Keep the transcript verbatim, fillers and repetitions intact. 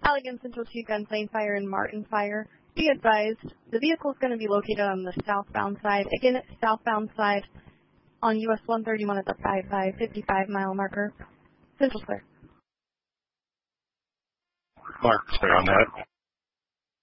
Allegan Central two Gunplane Fire and Martin Fire. Be advised, the vehicle is going to be located on the southbound side. Again, it's southbound side on U S one thirty-one at the five five fifty-five mile marker. Central clear. Mark, clear on that.